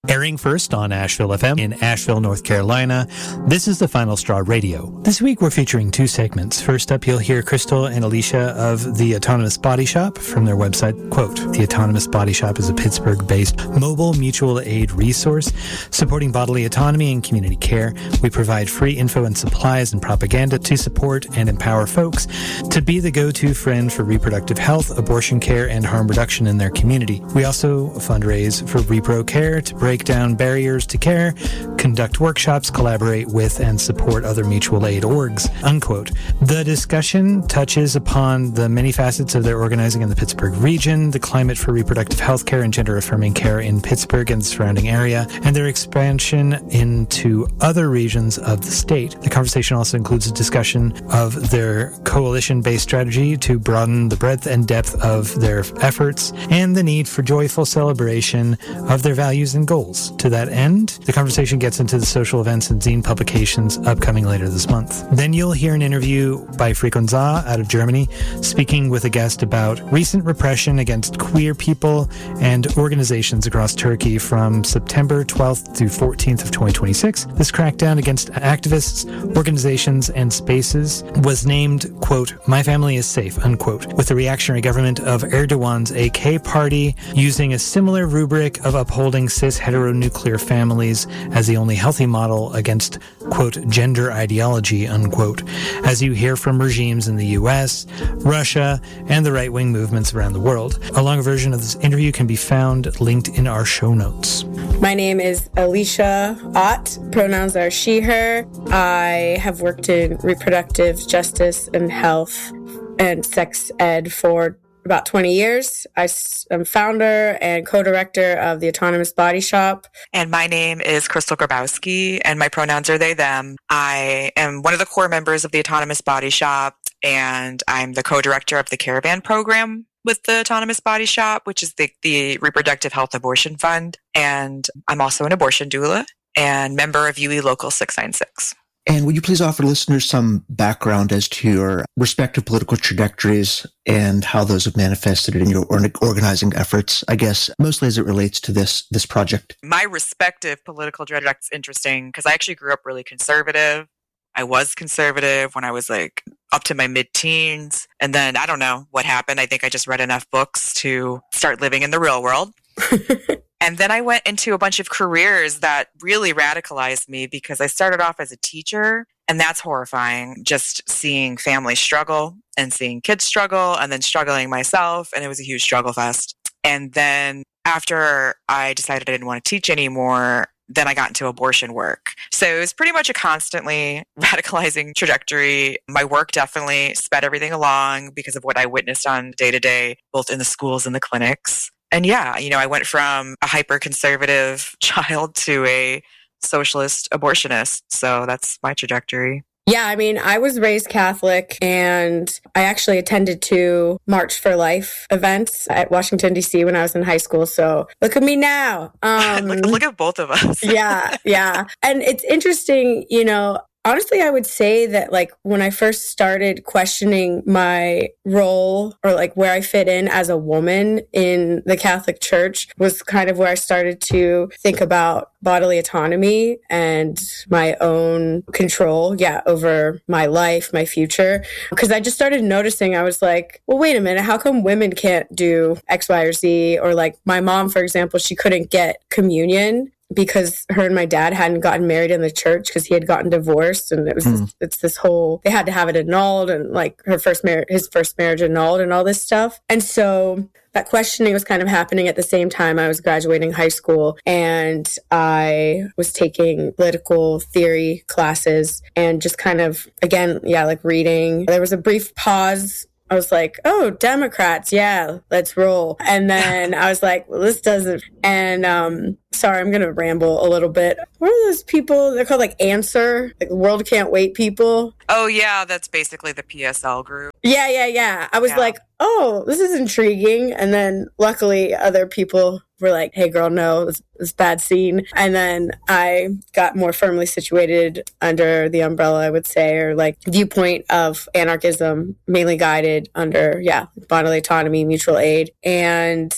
Airing first on Asheville FM in Asheville, North Carolina, this is the Final Straw Radio. This week we're featuring two segments. First up, you'll hear Crystal and Alicia of the Autonomous Body Shop from their website. Quote, the Autonomous Body Shop is a Pittsburgh-based mobile mutual aid resource supporting bodily autonomy and community care. We provide free info and supplies and propaganda to support and empower folks to be the go-to friend for reproductive health, abortion care, and harm reduction in their community. We also fundraise for Repro Care to break down barriers to care, conduct workshops, collaborate with, and support other mutual aid orgs, unquote. The discussion touches upon the many facets of their organizing in the Pittsburgh region, the climate for reproductive health care and gender-affirming care in Pittsburgh and the surrounding area, and their expansion into other regions of the state. The conversation also includes a discussion of their coalition-based strategy to broaden the breadth and depth of their efforts and the need for joyful celebration of their values and goals. To that end, the conversation gets into the social events and zine publications upcoming later this month. Then you'll hear an interview by Frequenza out of Germany, speaking with a guest about recent repression against queer people and organizations across Turkey from September 12th through 14th of 2026. This crackdown against activists, organizations, and spaces was named, quote, "My family is safe," unquote, with the reactionary government of Erdogan's AK party using a similar rubric of upholding cis heteronuclear families as the only healthy model against, quote, "gender ideology," unquote, as you hear from regimes in the US, Russia, and the right-wing movements around the world. A longer version of this interview can be found linked in our show notes. My name is Alicia Ott. Pronouns are she, her. I have worked in reproductive justice and health and sex ed for about 20 years. I'm founder and co-director of the Autonomous Body Shop. And my name is Crystal Grabowski, and my pronouns are they, them. I am one of the core members of the Autonomous Body Shop, and I'm the co-director of the Caravan program with the Autonomous Body Shop, which is the Reproductive Health Abortion Fund. And I'm also an abortion doula and member of UE Local 696. And would you please offer listeners some background as to your respective political trajectories and how those have manifested in your organizing efforts, I guess, mostly as it relates to this project? My respective political trajectory is interesting because I actually grew up really conservative. I was conservative when I was like up to my mid-teens. And then I don't know what happened. I think I just read enough books to start living in the real world. And then I went into a bunch of careers that really radicalized me because I started off as a teacher, and that's horrifying, just seeing families struggle and seeing kids struggle and then struggling myself, and it was a huge struggle fest. And then after I decided I didn't want to teach anymore, then I got into abortion work. So it was pretty much a constantly radicalizing trajectory. My work definitely sped everything along because of what I witnessed on day to day, both in the schools and the clinics. And yeah, I went from a hyper-conservative child to a socialist abortionist. So that's my trajectory. Yeah, I mean, I was raised Catholic, and I actually attended 2 March for Life events at Washington, D.C. when I was in high school. So look at me now. Look at both of us. Yeah. And it's interesting, honestly, I would say that like when I first started questioning my role or like where I fit in as a woman in the Catholic Church was kind of where I started to think about bodily autonomy and my own control, over my life, my future. Because I just started noticing, I was like, well, wait a minute, how come women can't do X, Y, or Z? Or like my mom, for example, she couldn't get communion because her and my dad hadn't gotten married in the church because he had gotten divorced, and it was it's this whole, they had to have it annulled, and like his first marriage annulled and all this stuff. And so that questioning was kind of happening at the same time I was graduating high school, and I was taking political theory classes and just kind of, again, like reading. There was a brief pause. I was like, oh, Democrats, yeah, let's roll. And then I was like, well, this doesn't. And sorry, I'm going to ramble a little bit. What are those people? They're called like Answer, like World Can't Wait people. Oh, yeah, that's basically the PSL group. Yeah. I was like, oh, this is intriguing. And then luckily other people were like, hey, girl, no, it's bad scene. And then I got more firmly situated under the umbrella, I would say, or like viewpoint of anarchism, mainly guided under, bodily autonomy, mutual aid. And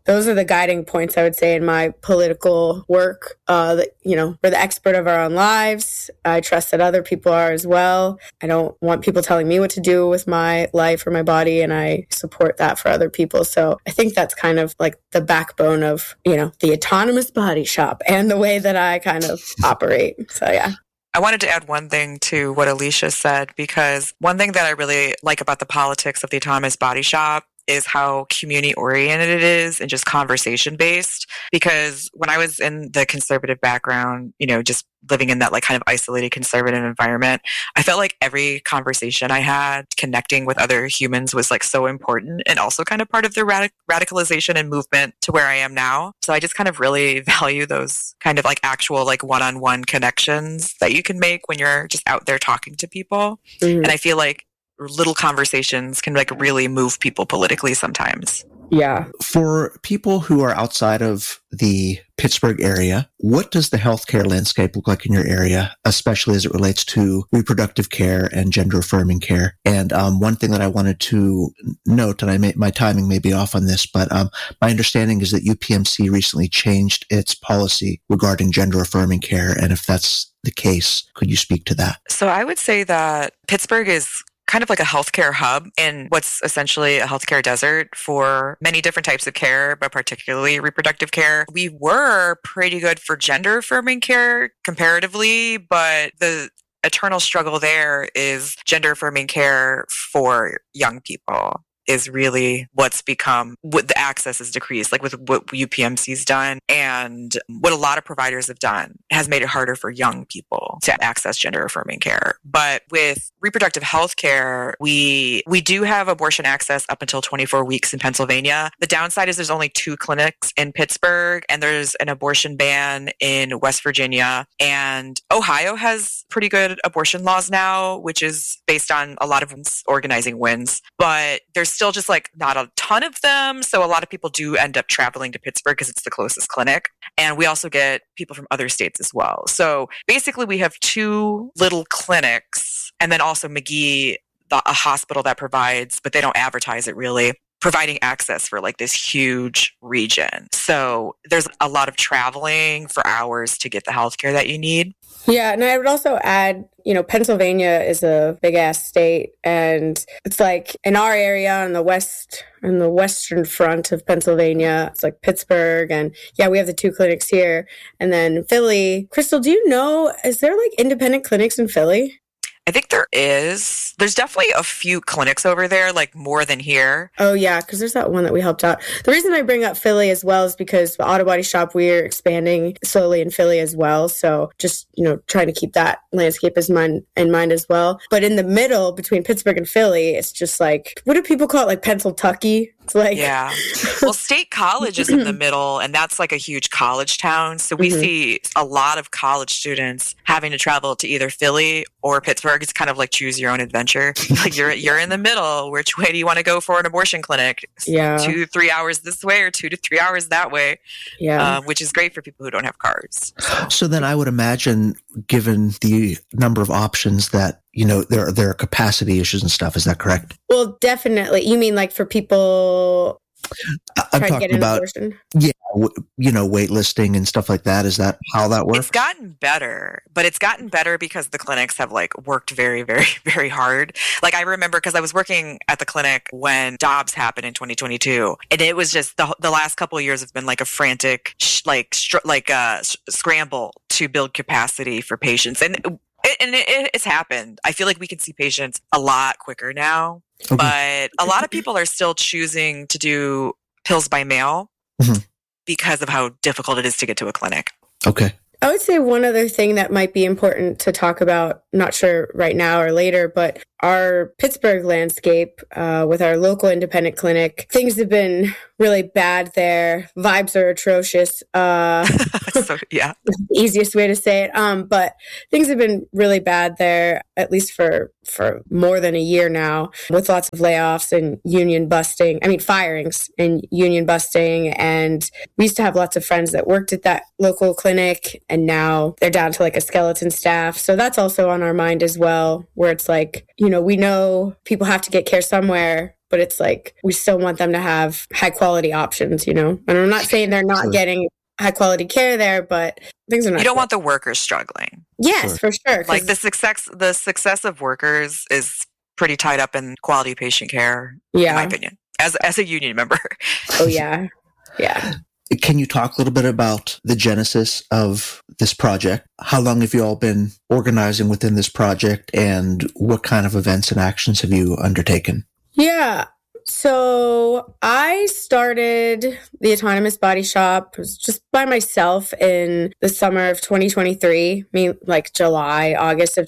those are the guiding points, I would say, in my political work. That, we're the expert of our own lives. I trust that other people are as well. I don't want people telling me what to do with my life or my body, and I support that for other people. So I think that's kind of like the backbone of, the Autonomous Body Shop and the way that I kind of operate. So yeah. I wanted to add one thing to what Alicia said, because one thing that I really like about the politics of the Autonomous Body Shop is how community oriented it is and just conversation based. Because when I was in the conservative background, just living in that like kind of isolated conservative environment, I felt like every conversation I had connecting with other humans was like so important, and also kind of part of the radicalization and movement to where I am now. So I just kind of really value those kind of like actual like one-on-one connections that you can make when you're just out there talking to people. Mm-hmm. And I feel like little conversations can like really move people politically sometimes. Yeah. For people who are outside of the Pittsburgh area, what does the healthcare landscape look like in your area, especially as it relates to reproductive care and gender affirming care? And one thing that I wanted to note, and my timing may be off on this, but my understanding is that UPMC recently changed its policy regarding gender affirming care. And if that's the case, could you speak to that? So I would say that Pittsburgh is kind of like a healthcare hub in what's essentially a healthcare desert for many different types of care, but particularly reproductive care. We were pretty good for gender affirming care comparatively, but the eternal struggle there is gender affirming care for young people is really what's become, what the access is decreased, like with what UPMC's done and what a lot of providers have done has made it harder for young people to access gender affirming care. But with reproductive health care, we do have abortion access up until 24 weeks in Pennsylvania. The downside is there's only 2 clinics in Pittsburgh, and there's an abortion ban in West Virginia. And Ohio has pretty good abortion laws now, which is based on a lot of organizing wins. But there's still just like not a ton of them. So a lot of people do end up traveling to Pittsburgh because it's the closest clinic. And we also get people from other states as well. So basically we have 2 little clinics, and then also McGee, a hospital that provides, but they don't advertise it really, providing access for like this huge region. So there's a lot of traveling for hours to get the healthcare that you need. Yeah, and I would also add, Pennsylvania is a big ass state, and it's like in our area on the western front of Pennsylvania, it's like Pittsburgh, and yeah, we have the 2 clinics here, and then Philly. Crystal, do you know, is there like independent clinics in Philly? I think there is. There's definitely a few clinics over there, like more than here. Oh, yeah, because there's that one that we helped out. The reason I bring up Philly as well is because the Auto Body Shop, we're expanding slowly in Philly as well. So just, trying to keep that landscape in mind as well. But in the middle between Pittsburgh and Philly, it's just like, what do people call it? Like Pennsyltucky? It's like, yeah. Well, State College is in the middle, and that's like a huge college town. So we see a lot of college students having to travel to either Philly or Pittsburgh. It's kind of like choose your own adventure. Like you're in the middle. Which way do you want to go for an abortion clinic? Yeah. 2-3 hours this way or 2 to 3 hours that way. Yeah. Which is great for people who don't have cars. So then I would imagine, given the number of options that, there are capacity issues and stuff. Is that correct? Well, definitely. You mean like for people I'm talking about, waitlisting and stuff like that. Is that how that works? It's gotten better, but it's gotten better because the clinics have like worked very, very, very hard. Like I remember because I was working at the clinic when Dobbs happened in 2022, and it was just the last couple of years have been like a frantic scramble to build capacity for patients, and it's happened. I feel like we can see patients a lot quicker now. Okay. But a lot of people are still choosing to do pills by mail because of how difficult it is to get to a clinic. Okay. I would say one other thing that might be important to talk about, not sure right now or later, but our Pittsburgh landscape with our local independent clinic, things have been really bad there. Vibes are atrocious. Yeah. Easiest way to say it. But things have been really bad there, at least for more than a year now, with lots of layoffs and firings and union busting. And we used to have lots of friends that worked at that local clinic, and now they're down to like a skeleton staff. So that's also on our mind as well, where it's like, we know people have to get care somewhere, but it's like we still want them to have high quality options, And I'm not saying they're not getting high quality care there, but things are not. You don't want the workers struggling. Yes, for sure. Like the success of workers is pretty tied up in quality patient care, in my opinion, as a union member. Oh, yeah. Yeah. Can you talk a little bit about the genesis of this project? How long have you all been organizing within this project, and what kind of events and actions have you undertaken? Yeah. So I started the Autonomous Body Shop just by myself in the summer of 2023, like July, August of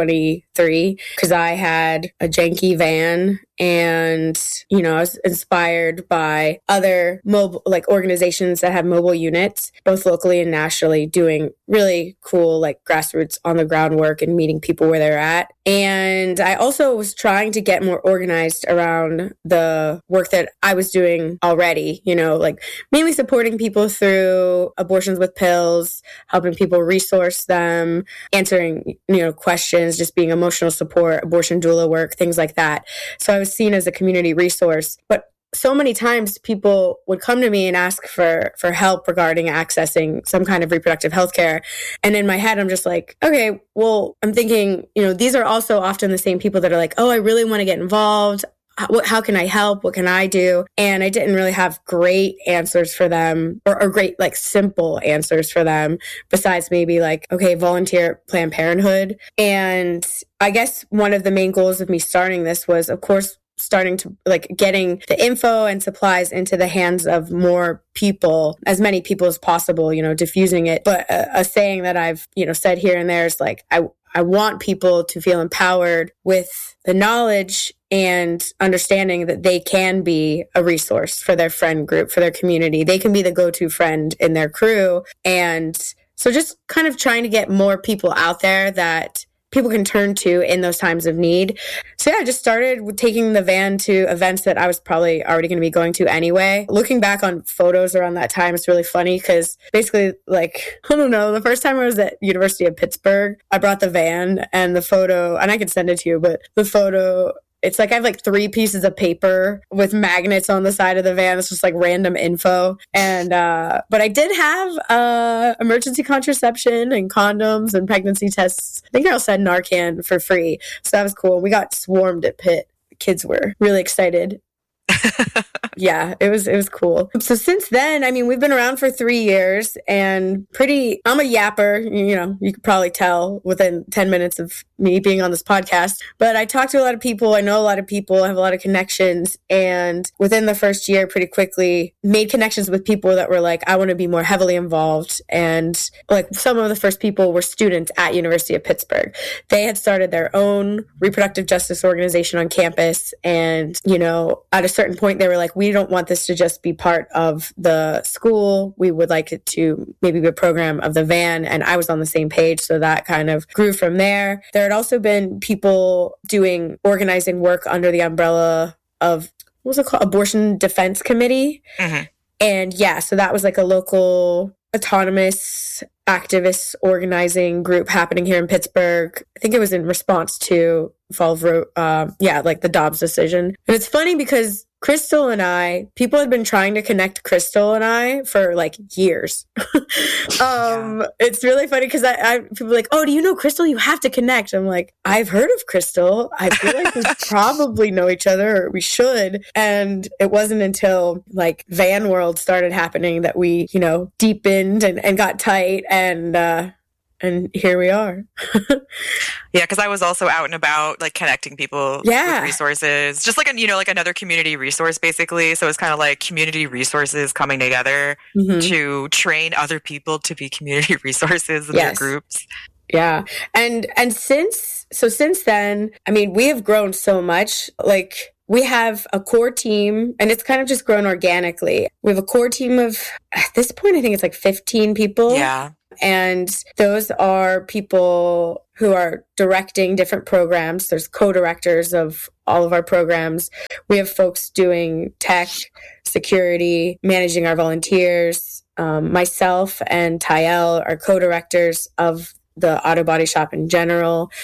2023, because I had a janky van. And, I was inspired by other mobile, like organizations that have mobile units, both locally and nationally, doing really cool, like grassroots on the ground work and meeting people where they're at. And I also was trying to get more organized around the work that I was doing already, like mainly supporting people through abortions with pills, helping people resource them, answering, questions, just being emotional support, abortion doula work, things like that. So I was seen as a community resource, but so many times people would come to me and ask for help regarding accessing some kind of reproductive health care. And in my head, I'm just like, okay, well, I'm thinking, these are also often the same people that are like, oh, I really want to get involved. How can I help? What can I do? And I didn't really have great answers for them or great, like simple answers for them besides maybe like, okay, volunteer at Planned Parenthood. And I guess one of the main goals of me starting this was, of course, starting to like getting the info and supplies into the hands of more people, as many people as possible, diffusing it. But a saying that I've, said here and there is like, I want people to feel empowered with the knowledge and understanding that they can be a resource for their friend group, for their community. They can be the go-to friend in their crew. And so just kind of trying to get more people out there that people can turn to in those times of need. So yeah, I just started with taking the van to events that I was probably already going to be going to anyway. Looking back on photos around that time, it's really funny because basically, like, I don't know, the first time I was at University of Pittsburgh, I brought the van and the photo, and I can send it to you, but the photo, it's like I have like 3 pieces of paper with magnets on the side of the van. It's just like random info. And, but I did have emergency contraception and condoms and pregnancy tests. I think I also had Narcan for free. So that was cool. We got swarmed at Pitt. Kids were really excited. Yeah, it was cool. So since then, I mean, we've been around for 3 years and I'm a yapper, you could probably tell within 10 minutes of me being on this podcast, but I talk to a lot of people. I know a lot of people, I have a lot of connections, and within the first year, pretty quickly made connections with people that were like, I want to be more heavily involved. And like some of the first people were students at University of Pittsburgh. They had started their own reproductive justice organization on campus. And, at a certain point, they were like, we don't want this to just be part of the school. We would like it to maybe be a program of the van. And I was on the same page. So that kind of grew from there. There had also been people organizing work under the umbrella of, what was it called? Abortion Defense Committee. Mm-hmm. And yeah, so that was like a local autonomous activist organizing group happening here in Pittsburgh. I think it was in response to like the Dobbs decision. And it's funny because Crystal and I, people had been trying to connect Crystal and I for like years. It's really funny because I people are like, oh, do you know Crystal? You have to connect. I'm like, I've heard of Crystal. I feel like we probably know each other, or we should. And it wasn't until like Van World started happening that we, deepened and got tight, and here we are. Yeah, because I was also out and about, like connecting people with resources, just like like another community resource, basically. So it's kind of like community resources coming together to train other people to be community resources in their groups. Yeah, and since then, I mean, we have grown so much. Like, we have a core team, and it's kind of just grown organically. We have a core team of, at this point, I think it's like 15 people. Yeah. And those are people who are directing different programs. There's co-directors of all of our programs. We have folks doing tech, security, managing our volunteers. Myself and Tyel are co-directors of the Auto Body Shop in general.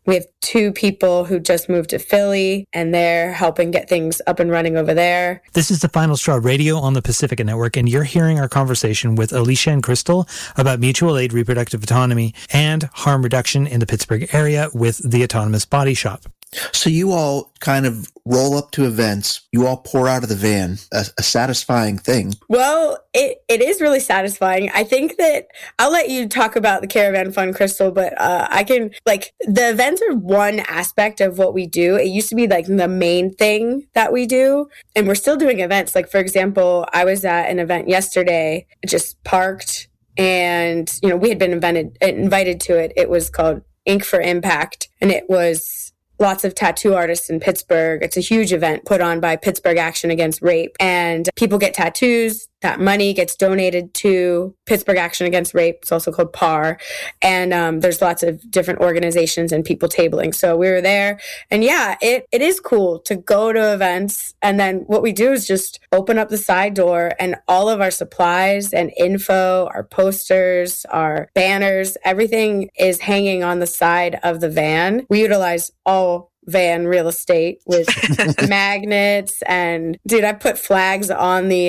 We have 2 people who just moved to Philly, and they're helping get things up and running over there. This is the Final Straw Radio on the Pacifica Network, and you're hearing our conversation with Alicia and Crystal about mutual aid reproductive autonomy and harm reduction in the Pittsburgh area with the Autonomous Body Shop. So you all kind of roll up to events. You all pour out of the van, a satisfying thing. Well, it is really satisfying. I think that I'll let you talk about the Caravan Fund, Crystal, but I can, like, the events are one aspect of what we do. It used to be like the main thing that we do, and we're still doing events. Like, for example, I was at an event yesterday, just parked, and, you know, we had been invited to it. It was called Ink for Impact, and it was lots of tattoo artists in Pittsburgh. It's a huge event put on by Pittsburgh Action Against Rape. And people get tattoos. That money gets donated to Pittsburgh Action Against Rape. It's also called PAR. And there's lots of different organizations and people tabling. So we were there. And yeah, it is cool to go to events. And then what we do is just open up the side door, and all of our supplies and info, our posters, our banners, everything is hanging on the side of the van. We utilize all van real estate with magnets, and dude, I put flags on the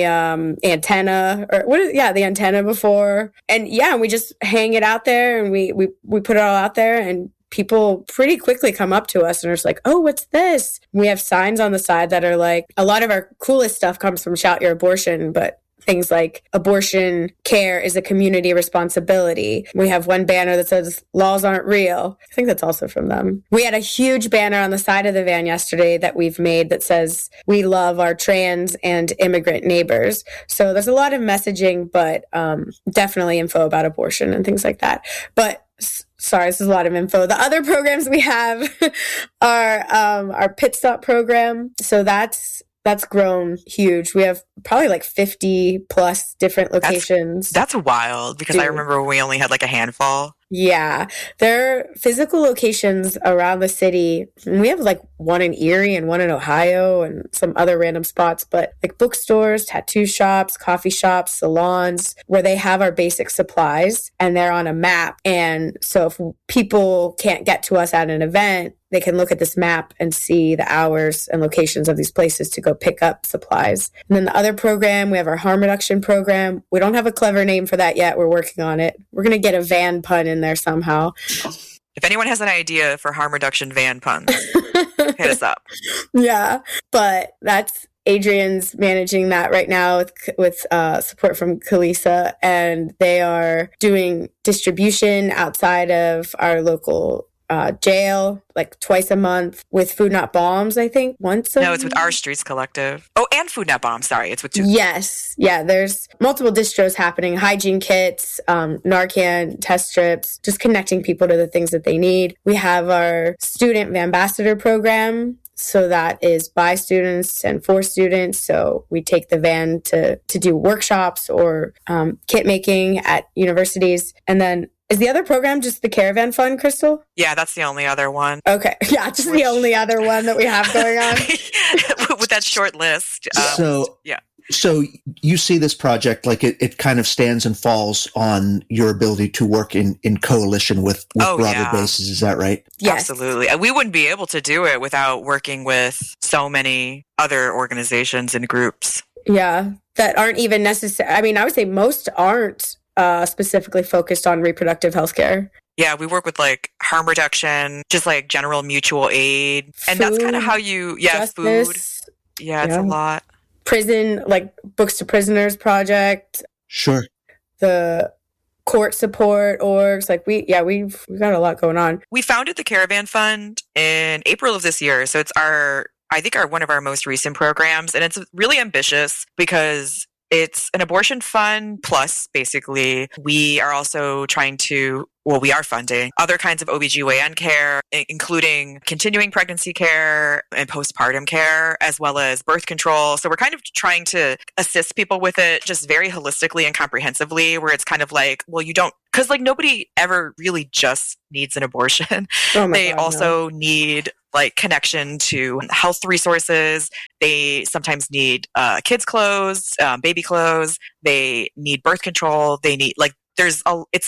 antenna, or the antenna before, and yeah, we just hang it out there, and we put it all out there, and people pretty quickly come up to us and are just like, oh, what's this? We have signs on the side that are like, a lot of our coolest stuff comes from Shout Your Abortion, but things like abortion care is a community responsibility. We have one banner that says laws aren't real. I think that's also from them. We had a huge banner on the side of the van yesterday that we've made that says we love our trans and immigrant neighbors. So there's a lot of messaging, but definitely info about abortion and things like that. But sorry, this is a lot of info. The other programs we have are our Pit Stop program. So that's grown huge. We have probably like 50 plus different locations. That's wild, because I remember we only had like a handful. Yeah. There are physical locations around the city. We have like one in Erie and one in Ohio and some other random spots, but like bookstores, tattoo shops, coffee shops, salons, where they have our basic supplies and they're on a map. And so if people can't get to us at an event, they can look at this map and see the hours and locations of these places to go pick up supplies. And then the other program, we have our harm reduction program. We don't have a clever name for that yet. We're working on it. We're going to get a van pun in there somehow. If anyone has an idea for harm reduction van puns, hit us up. Yeah, but that's Adrian's managing that right now with support from Kalisa, and they are doing distribution outside of our local jail, like twice a month, with Food Not Bombs, I think once a No, it's with Our Streets Collective. Oh, and Food Not Bombs. Sorry, it's with 2. Yes. Yeah, there's multiple distros happening. Hygiene kits, Narcan test strips, just connecting people to the things that they need. We have our student ambassador program. So that is by students and for students. So we take the van to do workshops or kit making at universities. And then is the other program just the Caravan Fund, Crystal? Yeah, that's the only other one. Okay. Yeah, just the only other one that we have going on. With that short list. So you see this project like it kind of stands and falls on your ability to work in coalition with broader bases. Is that right? Yes. Absolutely. We wouldn't be able to do it without working with so many other organizations and groups. Yeah, that aren't even necessary. I mean, I would say most aren't specifically focused on reproductive health care. Yeah, we work with like harm reduction, just like general mutual aid. And that's kind of how you, justice, food. Yeah, it's a lot. Prison, like Books to Prisoners Project. Sure. The court support orgs. Like we've got a lot going on. We founded the Caravan Fund in April of this year. So it's one of our most recent programs. And it's really ambitious because it's an abortion fund, plus basically we are also we are funding other kinds of OBGYN care, including continuing pregnancy care and postpartum care, as well as birth control. So we're kind of trying to assist people with it just very holistically and comprehensively, where it's kind of like, well, you don't, because like nobody ever really just needs an abortion. They also need like connection to health resources. They sometimes need kids' clothes, baby clothes. They need birth control. They need it's like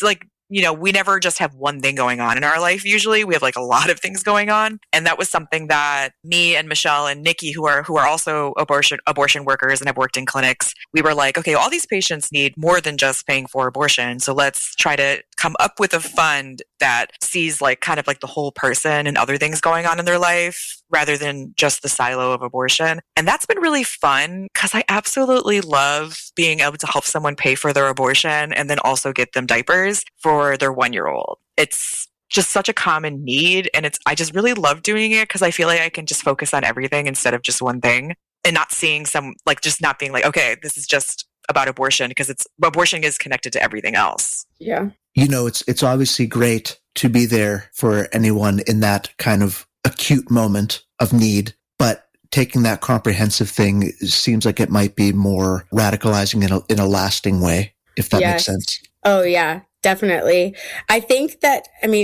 we never just have one thing going on in our life. Usually we have like a lot of things going on. And that was something that me and Michelle and Nikki, who are also abortion workers and have worked in clinics, we were like, okay, all these patients need more than just paying for abortion. So let's try to come up with a fund that sees like kind of like the whole person and other things going on in their life rather than just the silo of abortion. And that's been really fun because I absolutely love being able to help someone pay for their abortion and then also get them diapers for their 1-year-old. It's just such a common need. And I just really love doing it because I feel like I can just focus on everything instead of just one thing and not seeing just not being like, okay, this is just about abortion because abortion is connected to everything else. Yeah. It's obviously great to be there for anyone in that kind of acute moment of need, but taking that comprehensive thing seems like it might be more radicalizing in a lasting way, if that makes sense. Oh yeah, definitely. I think that,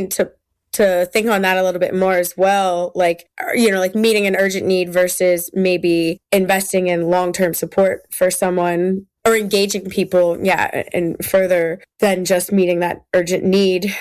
to think on that a little bit more as well, like meeting an urgent need versus maybe investing in long-term support for someone or engaging people, and further than just meeting that urgent need.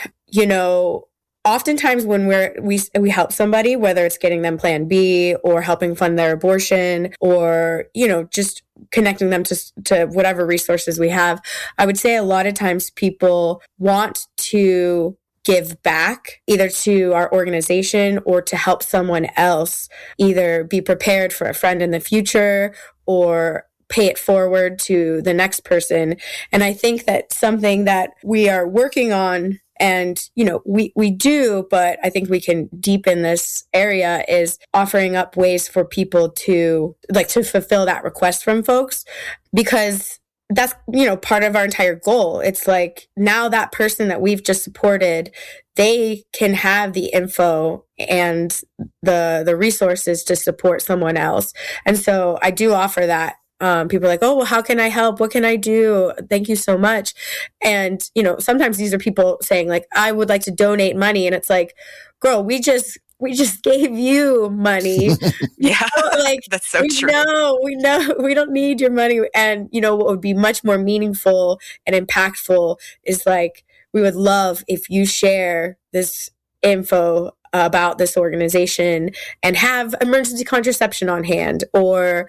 Oftentimes when we help somebody, whether it's getting them Plan B or helping fund their abortion or, just connecting them to whatever resources we have, I would say a lot of times people want to give back either to our organization or to help someone else either be prepared for a friend in the future or pay it forward to the next person. And I think that something that we are working on and, we do, but I think we can deepen this area is offering up ways for people to fulfill that request from folks, because that's, part of our entire goal. It's like now that person that we've just supported, they can have the info and the resources to support someone else. And so I do offer that. People are like, oh, well, how can I help? What can I do? Thank you so much. And, sometimes these are people saying like, I would like to donate money. And it's like, girl, we just gave you money. Yeah, that's so true. We know we don't need your money. And, what would be much more meaningful and impactful is like, we would love if you share this info about this organization and have emergency contraception on hand, or,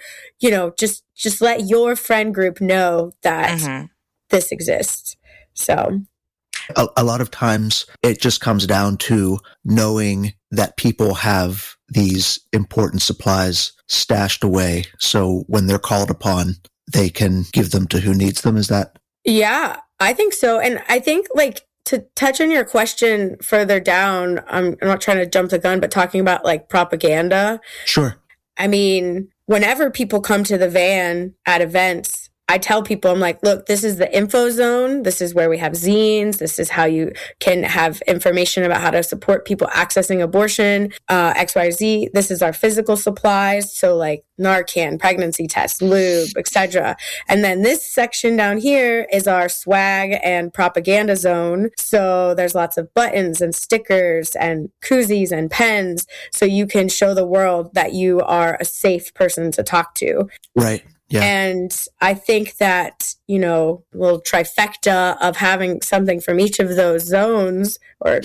just let your friend group know that this exists. So a lot of times it just comes down to knowing that people have these important supplies stashed away. So when they're called upon, they can give them to who needs them. Is that? Yeah, I think so. And I think to touch on your question further down, I'm not trying to jump the gun, but talking about like propaganda. Sure. Whenever people come to the van at events, I tell people, I'm like, look, this is the info zone. This is where we have zines. This is how you can have information about how to support people accessing abortion, XYZ. This is our physical supplies. So like Narcan, pregnancy tests, lube, etc. And then this section down here is our swag and propaganda zone. So there's lots of buttons and stickers and koozies and pens. So you can show the world that you are a safe person to talk to. Right. Yeah. And I think that, little trifecta of having something from each of those zones or,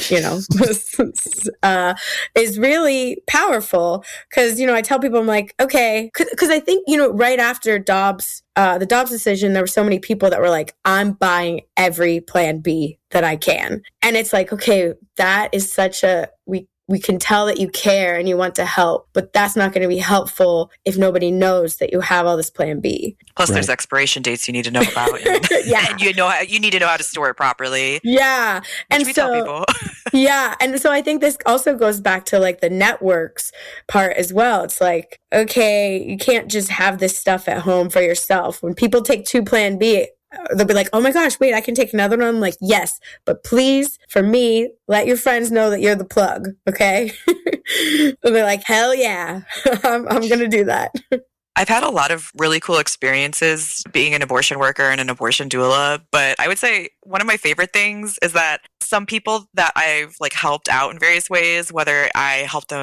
is really powerful. Cause, I tell people, I'm like, okay, cause I think, right after Dobbs, the Dobbs decision, there were so many people that were like, I'm buying every Plan B that I can. And it's like, okay, that is such we can tell that you care and you want to help, but that's not going to be helpful if nobody knows that you have all this Plan B. Plus, there's expiration dates you need to know about. And, and you need to know how to store it properly. Yeah. And we tell people. Yeah. And so I think this also goes back to like the networks part as well. It's like, okay, you can't just have this stuff at home for yourself. When people take 2 Plan B, they'll be like, oh my gosh, wait, I can take another one. I'm like, yes, but please, for me, let your friends know that you're the plug, okay? They'll be like, hell yeah, I'm going to do that. I've had a lot of really cool experiences being an abortion worker and an abortion doula, but I would say one of my favorite things is that some people that I've helped out in various ways, whether I helped them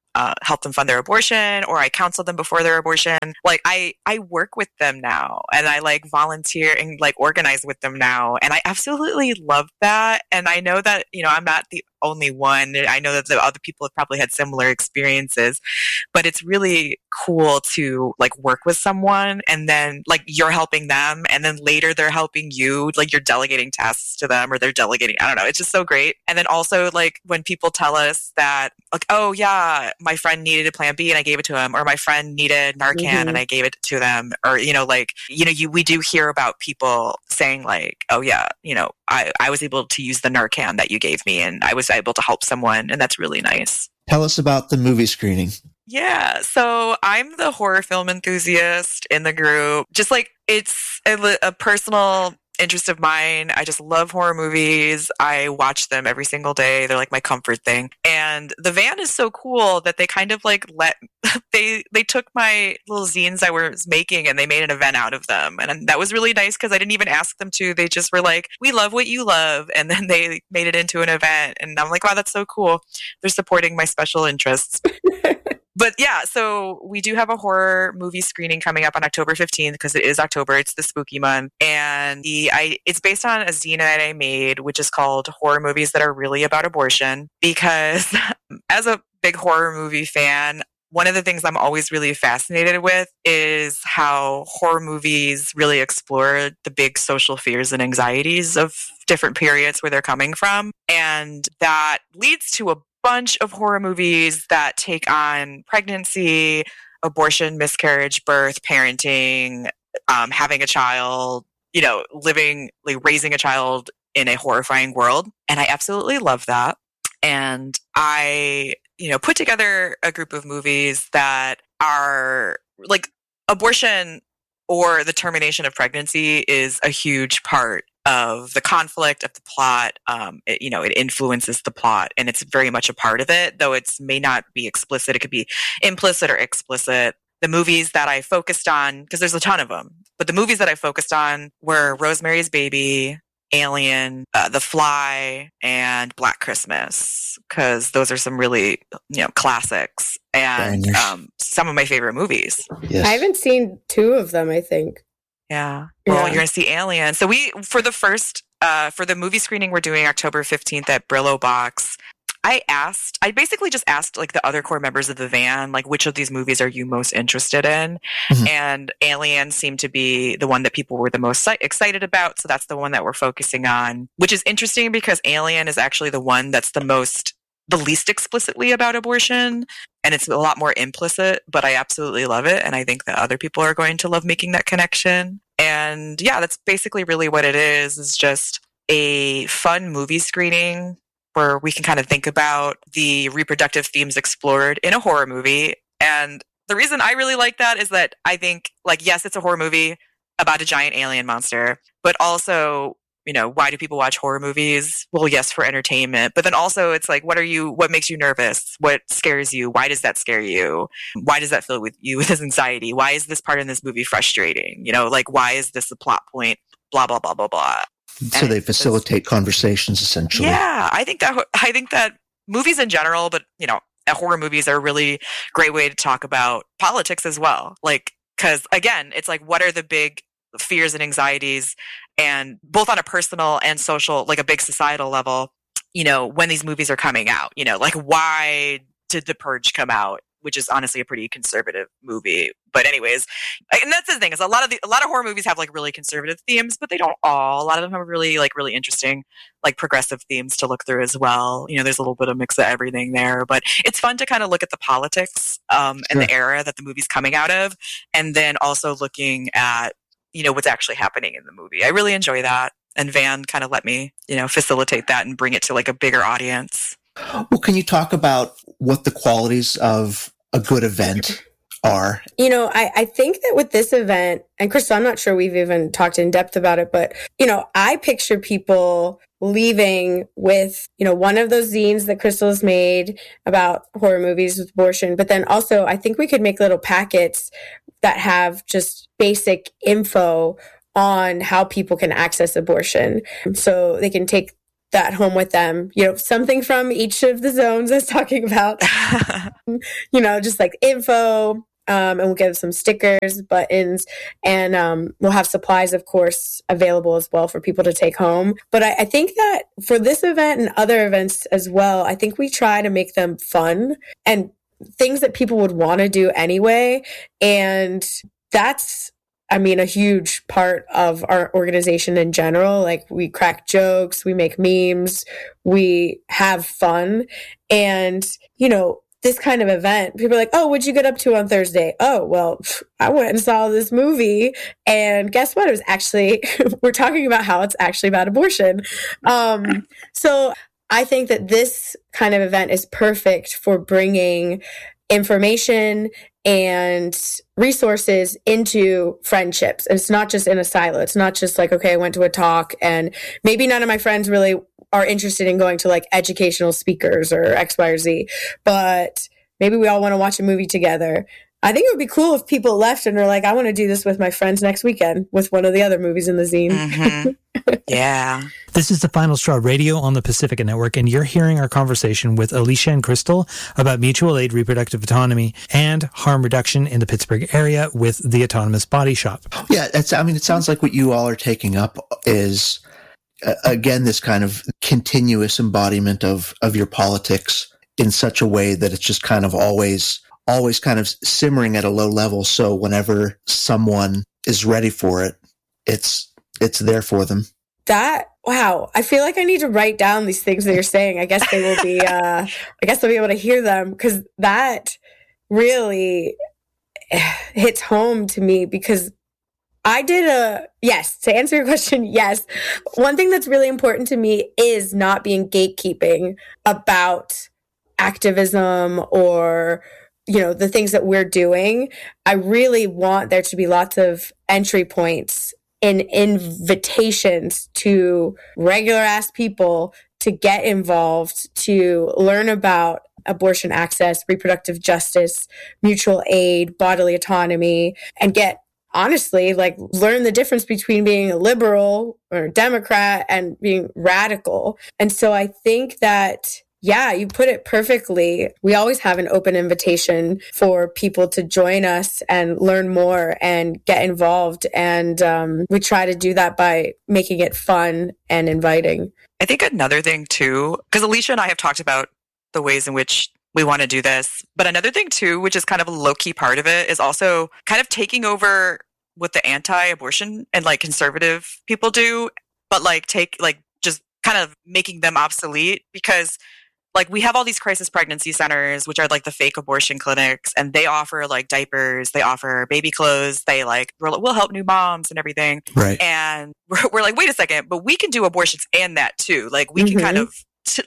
help them fund their abortion, or I counsel them before their abortion. Like I work with them now, and I like volunteer and like organize with them now. And I absolutely love that. And I know that, you know, I'm not the only one. I know that the other people have probably had similar experiences, but it's really cool to like work with someone and then like you're helping them and then later they're helping you, like you're delegating tasks to them or they're delegating, I don't know. It's just so great. And then also like when people tell us that like, oh yeah, my friend needed a plan B and I gave it to him, or my friend needed Narcan and I gave it to them, or, you know, like, you know, we do hear about people saying like, oh yeah, you know, I was able to use the Narcan that you gave me and I was able to help someone, and that's really nice. Tell us about the movie screening. Yeah, so I'm the horror film enthusiast in the group. Just like it's a personal interest of mine. I just love horror movies. I watch them every single day. They're like my comfort thing. And the van is so cool that they kind of like they took my little zines I was making and they made an event out of them. And that was really nice because I didn't even ask them to. They just were like, we love what you love. And then they made it into an event. And I'm like, wow, that's so cool. They're supporting my special interests. But yeah, so we do have a horror movie screening coming up on October 15th because it is October. It's the spooky month. And it's based on a zine that I made, which is called Horror Movies That Are Really About Abortion. Because as a big horror movie fan, one of the things I'm always really fascinated with is how horror movies really explore the big social fears and anxieties of different periods where they're coming from. And that leads to a bunch of horror movies that take on pregnancy, abortion, miscarriage, birth, parenting, having a child, you know, living, like raising a child in a horrifying world. And I absolutely love that. And I, you know, put together a group of movies that are like abortion or the termination of pregnancy is a huge part of the conflict of the plot. It influences the plot and it's very much a part of it, though it may not be explicit. It could be implicit or explicit. The movies that I focused on, because there's a ton of them, but the movies that I focused on were Rosemary's Baby, Alien, The Fly, and Black Christmas, because those are some really, you know, classics and some of my favorite movies. Yes. I haven't seen two of them, I think. Yeah. Well, you're going to see Alien. So for the movie screening we're doing October 15th at Brillo Box, I basically just asked like the other core members of the van, like, which of these movies are you most interested in? Mm-hmm. And Alien seemed to be the one that people were the most excited about. So that's the one that we're focusing on, which is interesting because Alien is actually the one that's the least explicitly about abortion. And it's a lot more implicit, but I absolutely love it. And I think that other people are going to love making that connection. And yeah, that's basically really what it is just a fun movie screening where we can kind of think about the reproductive themes explored in a horror movie. And the reason I really like that is that I think, like, yes, it's a horror movie about a giant alien monster, but also, you know, why do people watch horror movies? Well, yes, for entertainment, but then also it's like, what makes you nervous? What scares you? Why does that scare you? Why does that fill you with anxiety? Why is this part in this movie frustrating? You know, like, why is this a plot point? Blah, blah, blah, blah, blah. So they facilitate conversations, essentially. Yeah, I think that movies in general, but, you know, horror movies are a really great way to talk about politics as well. Like, because again, it's like, what are the big fears and anxieties, and both on a personal and social, like a big societal level, you know, when these movies are coming out, you know, like, why did The Purge come out? Which is honestly a pretty conservative movie. But anyways, and that's the thing, is a lot of horror movies have like really conservative themes, but they don't all. A lot of them have really interesting, like progressive themes to look through as well. You know, there's a little bit of mix of everything there, but it's fun to kind of look at the politics and the era that the movie's coming out of, and then also looking at, you know, what's actually happening in the movie. I really enjoy that. And Van kind of let me, you know, facilitate that and bring it to like a bigger audience. Well, can you talk about what the qualities of a good event are? You know, I think that with this event, and Crystal, I'm not sure we've even talked in depth about it, but, you know, I picture people leaving with, you know, one of those zines that Crystal has made about horror movies with abortion. But then also, I think we could make little packets that have just basic info on how people can access abortion. So they can take that home with them. Something from each of the zones I was talking about. Just like info. And we'll give some stickers, buttons, and we'll have supplies, of course, available as well for people to take home. But I think that for this event and other events as well, I think we try to make them fun and things that people would want to do anyway. And that's, a huge part of our organization in general. Like, we crack jokes, we make memes, we have fun. And, this kind of event, people are like, oh, what'd you get up to on Thursday? Oh, well, I went and saw this movie, and guess what? It was actually, we're talking about how it's actually about abortion. So I think that this kind of event is perfect for bringing information and resources into friendships. And it's not just in a silo. It's not just like, okay, I went to a talk and maybe none of my friends really are interested in going to like educational speakers or X, Y, or Z, but maybe we all want to watch a movie together. I think it would be cool if people left and are like, I want to do this with my friends next weekend with one of the other movies in the zine. Mm-hmm. Yeah. This is the Final Straw Radio on the Pacifica Network, and you're hearing our conversation with Alicia and Crystal about mutual aid, reproductive autonomy, and harm reduction in the Pittsburgh area with the Autonomous Body Shop. Yeah, it sounds like what you all are taking up is, again, this kind of continuous embodiment of your politics in such a way that it's just kind of always kind of simmering at a low level. So whenever someone is ready for it, it's there for them. Wow. I feel like I need to write down these things that you're saying. I guess they will be, I guess I'll be able to hear them, because that really hits home to me, because yes, to answer your question, yes. One thing that's really important to me is not being gatekeeping about activism or the things that we're doing. I really want there to be lots of entry points and invitations to regular ass people to get involved, to learn about abortion access, reproductive justice, mutual aid, bodily autonomy, and honestly, learn the difference between being a liberal or a Democrat and being radical. And so I think that, yeah, you put it perfectly. We always have an open invitation for people to join us and learn more and get involved. And we try to do that by making it fun and inviting. I think another thing too, because Alicia and I have talked about the ways in which we want to do this, but another thing too, which is kind of a low-key part of it, is also kind of taking over what the anti-abortion and conservative people do, but just kind of making them obsolete, because we have all these crisis pregnancy centers, which are the fake abortion clinics, and they offer diapers, they offer baby clothes, they we'll help new moms and everything. Right. And we're like, wait a second, but we can do abortions and that too. We can kind of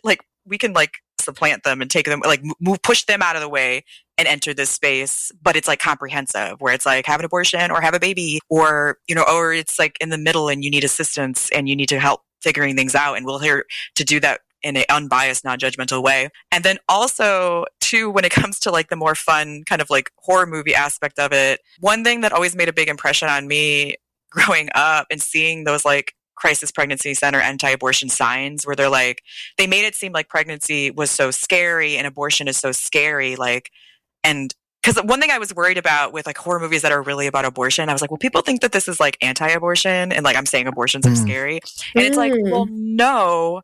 we can supplant them and take them, push them out of the way and enter this space. But it's comprehensive, where it's have an abortion or have a baby, or, or it's in the middle and you need assistance and you need to help figuring things out. And we're here to do that in an unbiased, non-judgmental way. And then also too, when it comes to the more fun kind of horror movie aspect of it, one thing that always made a big impression on me growing up and seeing those crisis pregnancy center anti-abortion signs, where they made it seem like pregnancy was so scary and abortion is so scary. And because one thing I was worried about with horror movies that are really about abortion, I was like, well, people think that this is anti-abortion and I'm saying abortions are scary. And it's well, no,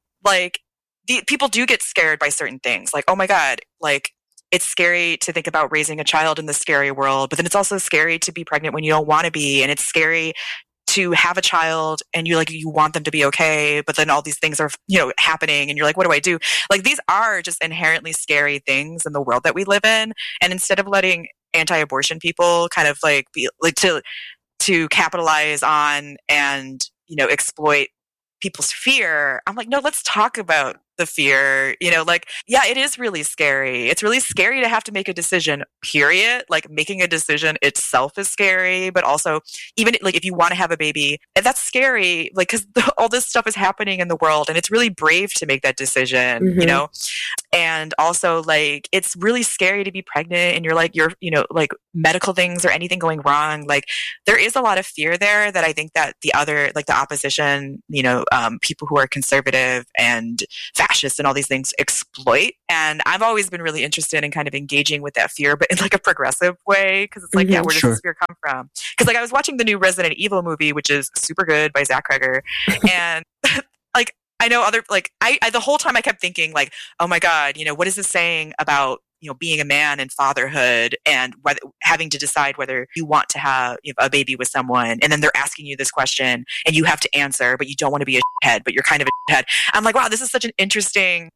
people do get scared by certain things. Oh my God, it's scary to think about raising a child in this scary world, but then it's also scary to be pregnant when you don't want to be. And it's scary to have a child and you want them to be okay, but then all these things are, happening and you're what do I do? These are just inherently scary things in the world that we live in. And instead of letting anti-abortion people kind of be to capitalize on and, exploit people's fear, I'm no, let's talk about the fear, you know, like, yeah, it is really scary. It's really scary to have to make a decision, period. Like making a decision itself is scary, but also even like if you want to have a baby, that's scary, like, because all this stuff is happening in the world and it's really brave to make that decision, you know? And also like, it's really scary to be pregnant and you're, you know, like medical things or anything going wrong. Like there is a lot of fear there that I think that the other, like the opposition, you know, people who are conservative and fascist and all these things exploit. And I've always been really interested in kind of engaging with that fear, but in like a progressive way. Cause it's like, yeah, where does this fear come from? Cause like I was watching the new Resident Evil movie, which is super good by Zach Kreger. And like, I know other, like I the whole time I kept thinking like, oh my God, you know, what is this saying about, you know, being a man and fatherhood and whether, having to decide whether you want to have, you know, a baby with someone. And then they're asking you this question and you have to answer, but you don't want to be a head, but you're kind of a head. I'm like, wow, this is such an interesting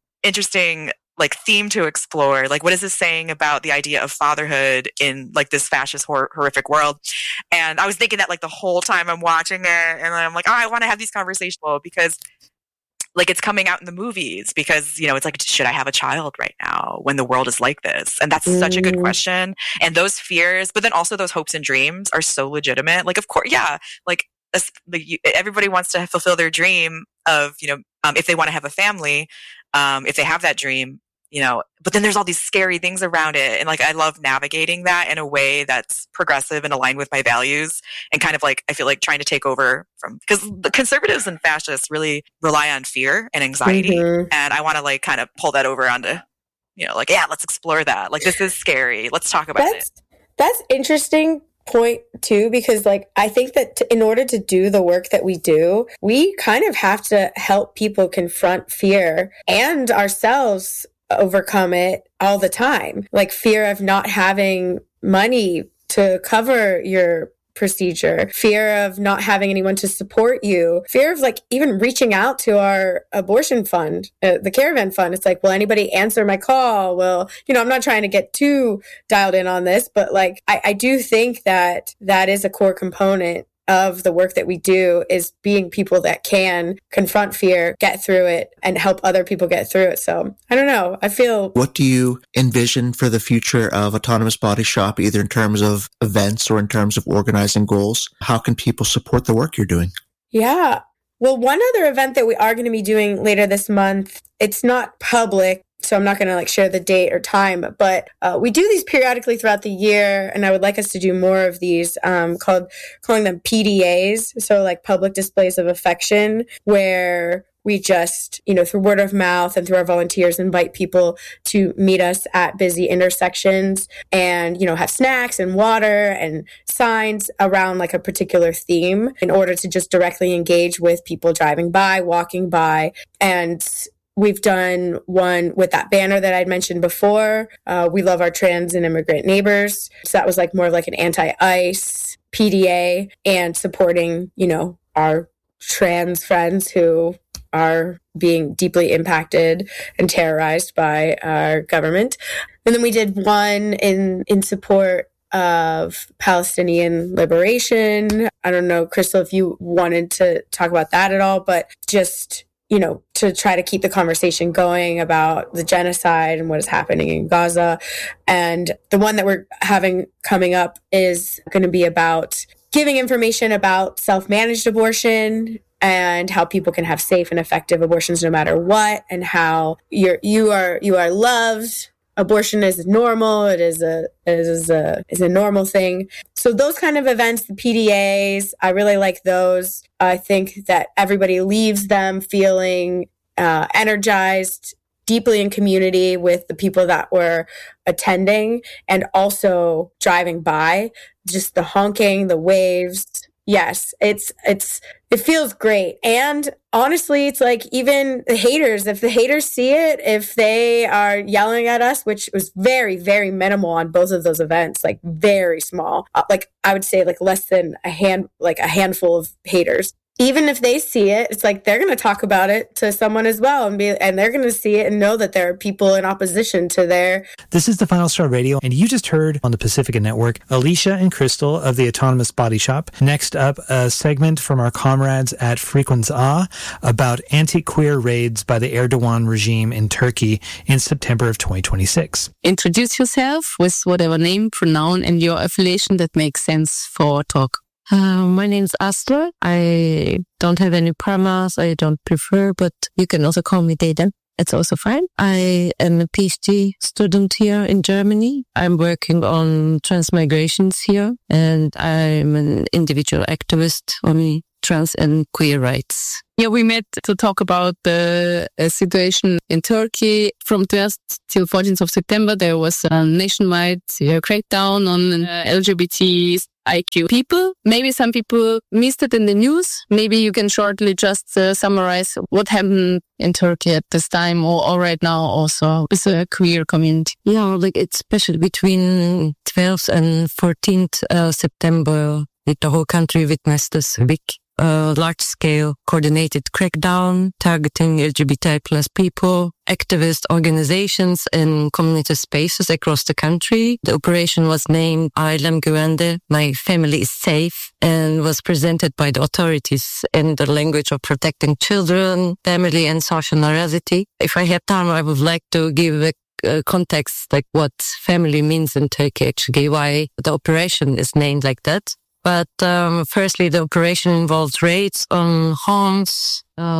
like theme to explore. Like, what is this saying about the idea of fatherhood in like this fascist, horrific world? And I was thinking that like the whole time I'm watching it, and I'm like, oh, I want to have these conversations because like it's coming out in the movies because, you know, it's like, should I have a child right now when the world is like this? And that's such a good question. And those fears, but then also those hopes and dreams are so legitimate. Like, of course, yeah, like everybody wants to fulfill their dream of, you know, if they want to have a family, if they have that dream, you know, but then there's all these scary things around it. And like, I love navigating that in a way that's progressive and aligned with my values and kind of like, I feel like trying to take over from, because the conservatives and fascists really rely on fear and anxiety. And I want to like kind of pull that over onto, you know, like, yeah, let's explore that. Like, this is scary. Let's talk about it. That's interesting point too, because like, I think that in order to do the work that we do, we kind of have to help people confront fear and ourselves overcome it all the time. Like fear of not having money to cover your procedure, fear of not having anyone to support you, fear of like even reaching out to our abortion fund, the Caravan Fund. It's like, will anybody answer my call? Well, you know, I'm not trying to get too dialed in on this, but like, I do think that that is a core component of the work that we do, is being people that can confront fear, get through it, and help other people get through it. So I don't know. I feel. What do you envision for the future of Autonomous Body Shop, either in terms of events or in terms of organizing goals? How can people support the work you're doing? Yeah. Well, one other event that we are going to be doing later this month, it's not public, so I'm not going to like share the date or time, but we do these periodically throughout the year, and I would like us to do more of these, calling them PDAs, so like public displays of affection, where we just, you know, through word of mouth and through our volunteers, invite people to meet us at busy intersections and, you know, have snacks and water and signs around like a particular theme in order to just directly engage with people driving by, walking by. And we've done one with that banner that I'd mentioned before. We love our trans and immigrant neighbors. So that was like more of like an anti-ICE PDA and supporting, you know, our trans friends who are being deeply impacted and terrorized by our government. And then we did one in support of Palestinian liberation. I don't know, Crystal, if you wanted to talk about that at all, but just, you know, to try to keep the conversation going about the genocide and what is happening in Gaza. And the one that we're having coming up is going to be about giving information about self-managed abortion and how people can have safe and effective abortions no matter what, and how you are loved. Abortion is normal. It is a normal thing. So those kind of events, the PDAs, I really like those. I think that everybody leaves them feeling energized, deeply in community with the people that were attending, and also driving by. Just the honking, the waves. Yes, it feels great. And honestly, it's like even the haters, if the haters see it, if they are yelling at us, which was very, very minimal on both of those events, like very small, like I would say like less than a handful of haters. even if they see it, it's like they're going to talk about it to someone as well, and they're going to see it and know that there are people in opposition to their. This is the Final Straw Radio, and you just heard on the Pacifica Network, Alicia and Crystal of the Autonomous Body Shop. Next up, a segment from our comrades at Frequenz A about anti-queer raids by the Erdogan regime in Turkey in September of 2026. Introduce yourself with whatever name, pronoun, and your affiliation that makes sense for our talk. My name's Astra. I don't have any parameters. I don't prefer, but you can also call me Dayden. It's also fine. I am a PhD student here in Germany. I'm working on transmigrations here, and I'm an individual activist on trans and queer rights. Yeah, we met to talk about the situation in Turkey. From 12th till 14th of September, there was a nationwide crackdown on LGBTIQ people. Maybe some people missed it in the news. Maybe you can shortly just summarize what happened in Turkey at this time or right now also with the queer community. Yeah, like especially between 12th and 14th September, the whole country witnessed this big large-scale coordinated crackdown targeting LGBTI plus people, activist organizations and community spaces across the country. The operation was named Ailem Güvende, My Family is Safe, and was presented by the authorities in the language of protecting children, family and social morality. If I have time, I would like to give a context like what family means in Turkey, actually, why the operation is named like that. But firstly, the operation involved raids on homes,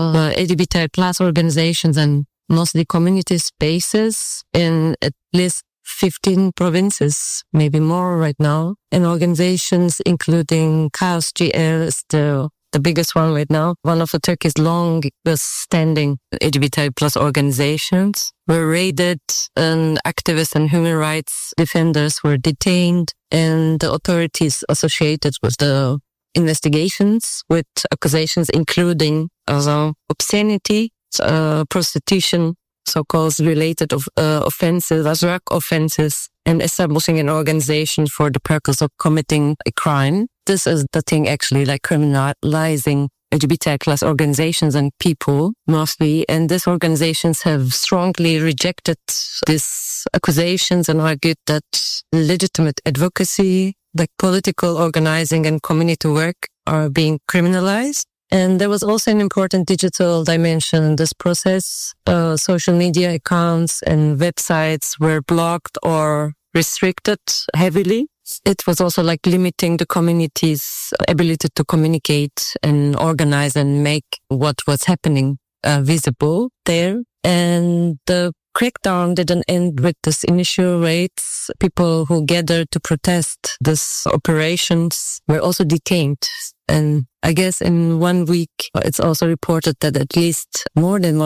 LGBTI plus organizations and mostly community spaces in at least 15 provinces, maybe more right now. And organizations including Chaos GL is the biggest one right now. One of the Turkey's longest standing LGBTI plus organizations were raided, and activists and human rights defenders were detained, and the authorities associated with the investigations with accusations including obscenity, prostitution, so-called related offenses, as drug offenses, and establishing an organization for the purpose of committing a crime. This is the thing actually, like criminalizing LGBTI class organizations and people mostly. And these organizations have strongly rejected these accusations and argued that legitimate advocacy, like political organizing and community work, are being criminalized. And there was also an important digital dimension in this process. Social media accounts and websites were blocked or restricted heavily. It was also like limiting the community's ability to communicate and organize and make what was happening visible there. And the crackdown didn't end with this initial raids. People who gathered to protest these operations were also detained. And I guess in 1 week, it's also reported that at least more than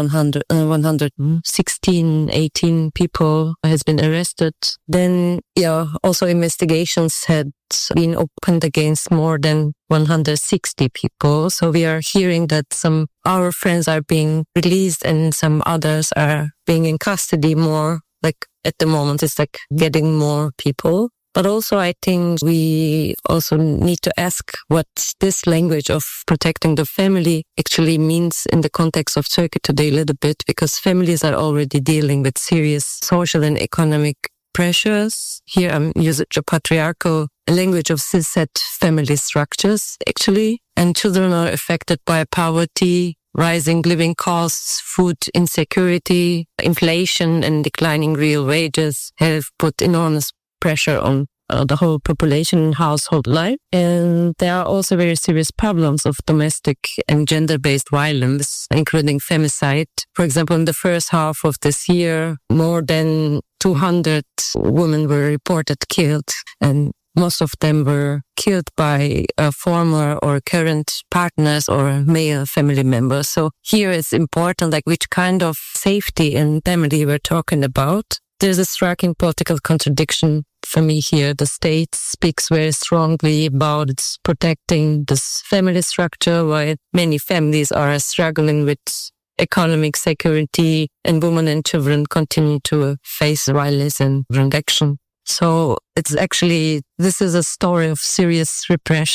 116, 18 people has been arrested. Then, also investigations had been opened against more than 160 people. So we are hearing that some our friends are being released and some others are being in custody more. Like at the moment, it's like getting more people. But also, I think we also need to ask what this language of protecting the family actually means in the context of Turkey today a little bit, because families are already dealing with serious social and economic pressures. Here I'm using the patriarchal language of cishet family structures, actually. And children are affected by poverty, rising living costs, food insecurity, inflation and declining real wages have put enormous pressure on the whole population and household life. And there are also very serious problems of domestic and gender-based violence, including femicide. For example, in the first half of this year, more than 200 women were reported killed, and most of them were killed by former or current partners or male family members. So here it's important, like which kind of safety and family we're talking about. There's a striking political contradiction for me here. The state speaks very strongly about its protecting this family structure, while many families are struggling with economic security, and women and children continue to face violence and rejection. So it's actually, this is a story of serious repression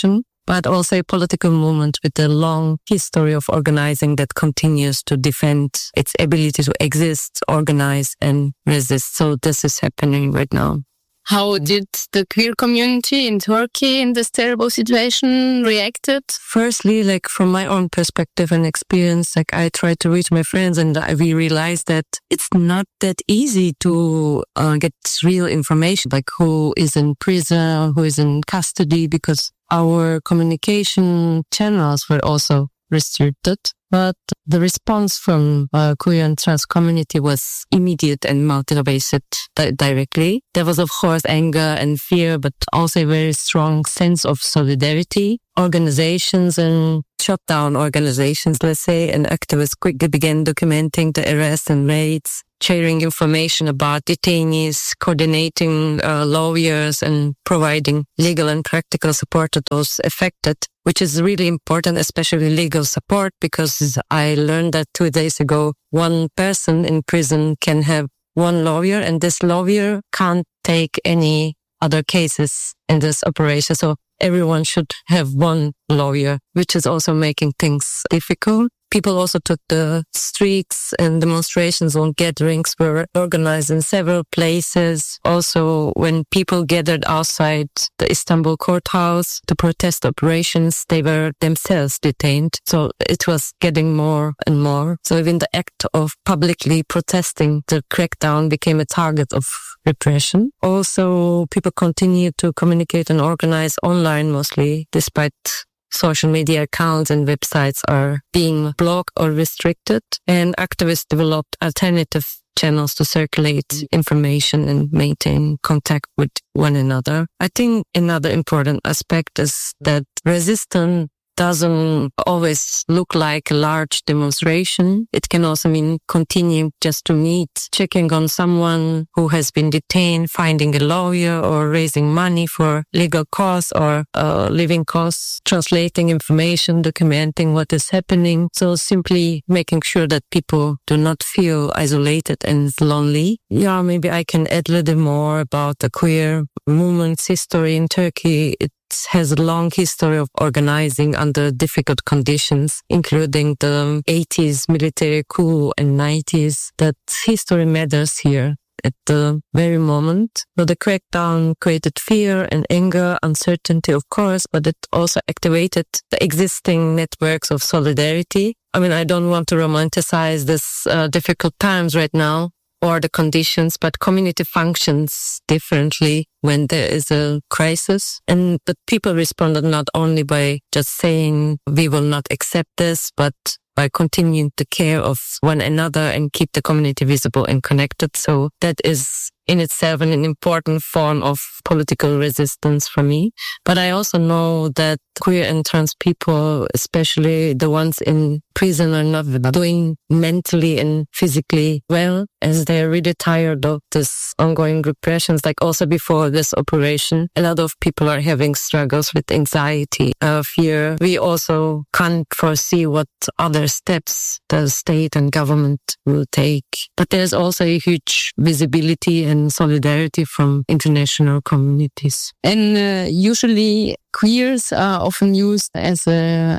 but also a political movement with a long history of organizing that continues to defend its ability to exist, organize, and resist. So this is happening right now. How did the queer community in Turkey in this terrible situation reacted? Firstly, like from my own perspective and experience, like I tried to reach my friends and we realized that it's not that easy to get real information, like who is in prison, who is in custody, because our communication channels were also restricted. But the response from queer and trans community was immediate and motivated directly. There was, of course, anger and fear, but also a very strong sense of solidarity. Organizations and shutdown organizations, let's say, and activists quickly began documenting the arrests and raids, sharing information about detainees, coordinating lawyers, and providing legal and practical support to those affected, which is really important, especially legal support, because I learned that 2 days ago, one person in prison can have one lawyer, and this lawyer can't take any other cases in this operation. So everyone should have one lawyer, which is also making things difficult. People also took the streets, and demonstrations on gatherings were organized in several places. Also, when people gathered outside the Istanbul courthouse to protest operations, they were themselves detained. So it was getting more and more. So even the act of publicly protesting the crackdown became a target of repression. Also, people continued to communicate and organize online mostly, despite social media accounts and websites are being blocked or restricted, and activists developed alternative channels to circulate information and maintain contact with one another. I think another important aspect is that resistance doesn't always look like a large demonstration. It can also mean continuing just to meet, checking on someone who has been detained, finding a lawyer, or raising money for legal costs or living costs, translating information, documenting what is happening. So simply making sure that people do not feel isolated and lonely. Yeah, maybe I can add a little more about the queer movement's history in Turkey. It has a long history of organizing under difficult conditions, including the 80s military coup and 90s. That history matters here at the very moment. So the crackdown created fear and anger, uncertainty, of course, but it also activated the existing networks of solidarity. I mean, I don't want to romanticize this difficult times right now or the conditions, but community functions differently when there is a crisis. And the people responded not only by just saying, we will not accept this, but by continuing to care of one another and keep the community visible and connected. So that is in itself an important form of political resistance for me. But I also know that queer and trans people, especially the ones in prison, are not doing mentally and physically well, as they're really tired of this ongoing repressions. Like also before this operation, a lot of people are having struggles with anxiety, fear. We also can't foresee what other steps the state and government will take. But there's also a huge visibility and solidarity from international communities. And usually queers are often used as a,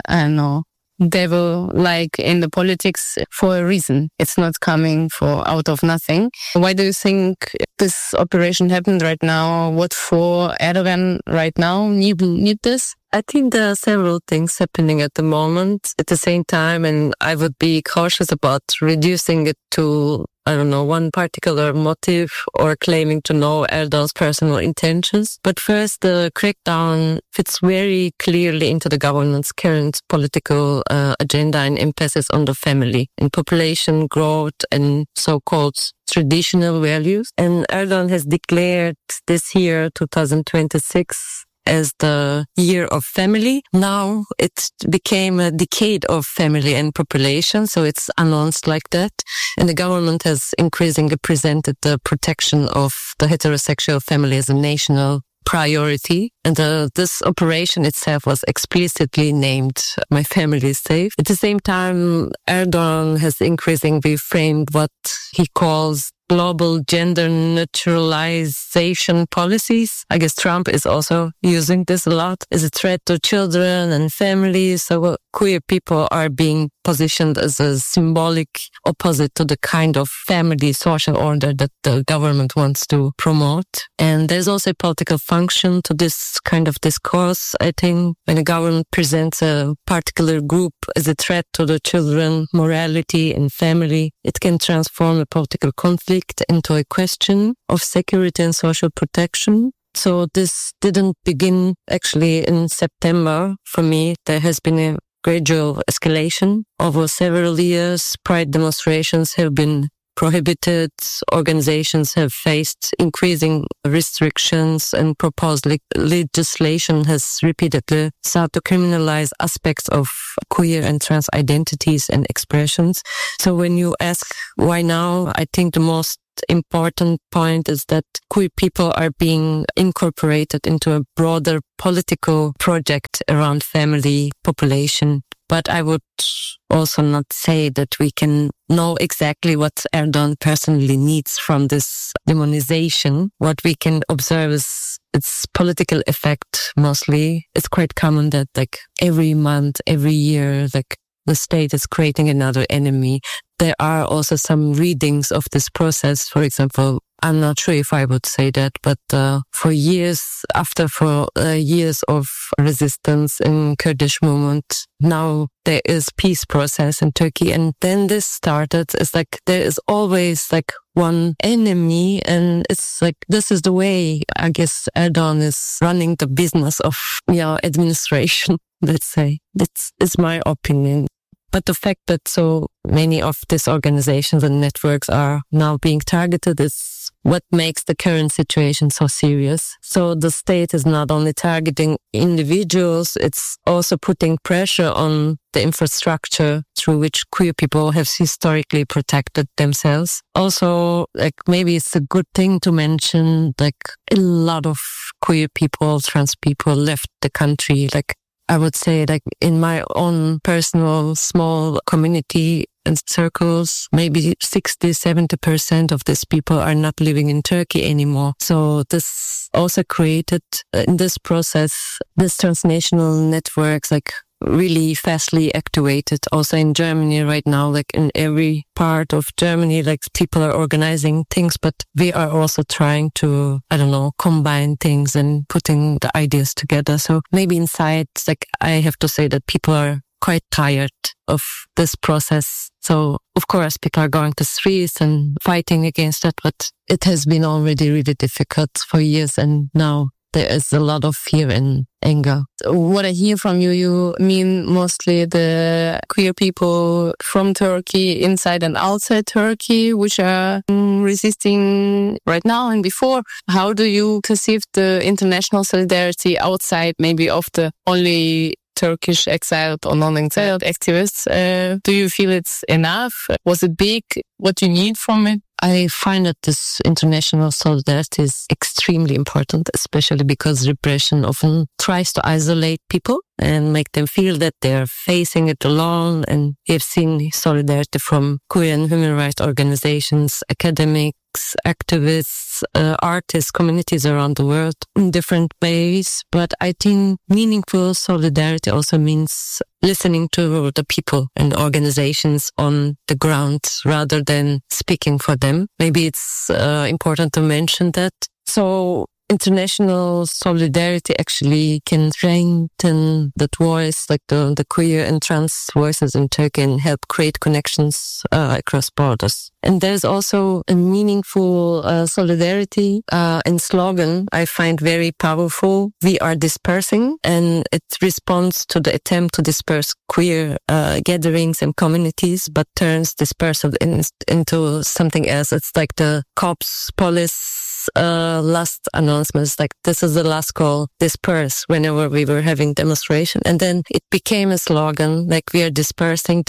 devil, like in the politics, for a reason. It's not coming out of nothing. Why do you think this operation happened right now? What for Erdogan right now need this? I think there are several things happening at the moment at the same time, and I would be cautious about reducing it to, one particular motive or claiming to know Erdogan's personal intentions. But first, the crackdown fits very clearly into the government's current political agenda and emphasis on the family and population growth and so-called traditional values. And Erdogan has declared this year, 2026, as the year of family. Now it became a decade of family and population, so it's announced like that. And the government has increasingly presented the protection of the heterosexual family as a national priority. And this operation itself was explicitly named My Family is Safe. At the same time, Erdogan has increasingly framed what he calls global gender neutralization policies. I guess Trump is also using this a lot as a threat to children and families. So queer people are being positioned as a symbolic opposite to the kind of family social order that the government wants to promote. And there's also a political function to this kind of discourse. I think when a government presents a particular group as a threat to the children, morality and family, it can transform a political conflict into a question of security and social protection. So this didn't begin actually in September. For me, there has been a gradual escalation over several years. Pride demonstrations have been prohibited. Organizations have faced increasing restrictions, and proposed legislation has repeatedly sought to criminalize aspects of queer and trans identities and expressions. So when you ask why now, I think the most important point is that queer people are being incorporated into a broader political project around family, population. But I would also not say that we can know exactly what Erdogan personally needs from this demonization. What we can observe is its political effect mostly. It's quite common that every month, every year, the state is creating another enemy. There are also some readings of this process. For example, I'm not sure if I would say that, but for years of resistance in Kurdish movement, now there is peace process in Turkey. And then this started. It's there is always one enemy, and it's this is the way I guess Erdogan is running the business of administration. Let's say that's my opinion. But the fact that so many of these organizations and networks are now being targeted is what makes the current situation so serious. So the state is not only targeting individuals, it's also putting pressure on the infrastructure through which queer people have historically protected themselves. Also, maybe it's a good thing to mention, a lot of queer people, trans people left the country. I would say in my own personal small community and circles, maybe 60-70% of these people are not living in Turkey anymore. So this also created in this process, this transnational networks really fastly activated. Also in Germany right now, in every part of Germany, people are organizing things, but we are also trying to, combine things and putting the ideas together. So maybe inside, I have to say that people are quite tired of this process. So of course, people are going to streets and fighting against that, but it has been already really difficult for years, and now there is a lot of fear and anger. What I hear from you, you mean mostly the queer people from Turkey, inside and outside Turkey, which are resisting right now and before. How do you perceive the international solidarity outside maybe of the only Turkish exiled or non-exiled activists? Do you feel it's enough? Was it big? What do you need from it? I find that this international solidarity is extremely important, especially because repression often tries to isolate people and make them feel that they're facing it alone. And we have seen solidarity from queer and human rights organizations, academics, activists, artists, communities around the world in different ways. But I think meaningful solidarity also means listening to the people and organizations on the ground rather than speaking for them. Maybe it's important to mention that. So international solidarity actually can strengthen that voice, the queer and trans voices in Turkey, and help create connections across borders. And there's also a meaningful solidarity and slogan I find very powerful. We are dispersing, and it responds to the attempt to disperse queer gatherings and communities, but turns dispersal into something else. It's the cops, police, last announcements, this is the last call, disperse, whenever we were having demonstration. And then it became a slogan, we are dispersing.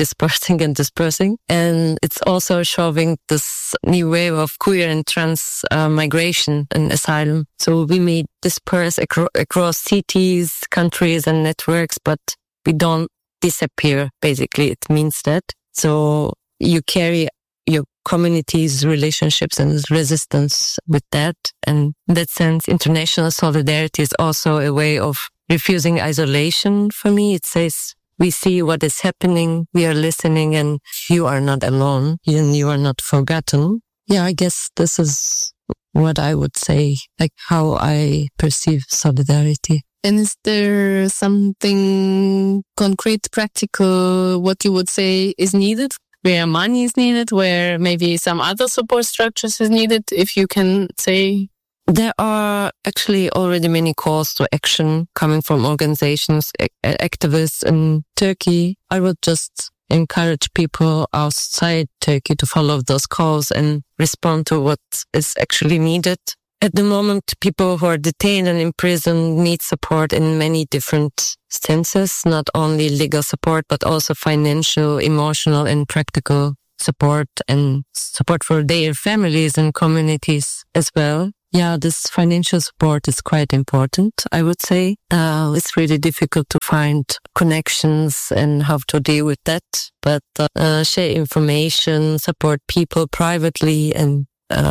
And it's also showing this new wave of queer and trans migration and asylum. So we may disperse across cities, countries and networks, but we don't disappear, basically. It means that. So you carry your communities, relationships, and resistance with that. And in that sense, international solidarity is also a way of refusing isolation for me. It says, we see what is happening, we are listening, and you are not alone, and you are not forgotten. Yeah, I guess this is what I would say, like how I perceive solidarity. And is there something concrete, practical, what you would say is needed? Where money is needed, where maybe some other support structures is needed, if you can say? There are actually already many calls to action coming from organizations, activists in Turkey. I would just encourage people outside Turkey to follow those calls and respond to what is actually needed. At the moment, people who are detained and imprisoned need support in many different senses, not only legal support, but also financial, emotional, and practical support, and support for their families and communities as well. Yeah, this financial support is quite important, I would say. It's really difficult to find connections and how to deal with that, but share information, support people privately and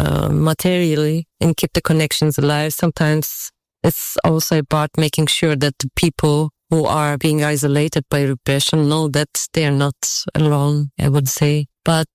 materially, and keep the connections alive. Sometimes it's also about making sure that the people who are being isolated by repression know that they are not alone, I would say. But